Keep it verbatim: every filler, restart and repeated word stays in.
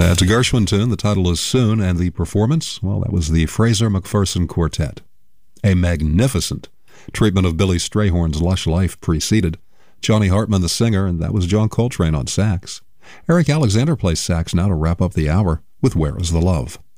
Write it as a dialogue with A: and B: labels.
A: That's a Gershwin tune. The title is Soon, and the performance, well, that was the Fraser McPherson Quartet. A magnificent treatment of Billy Strayhorn's lush life preceded. Johnny Hartman, the singer, and that was John Coltrane on sax. Eric Alexander plays sax now to wrap up the hour with Where Is the Love?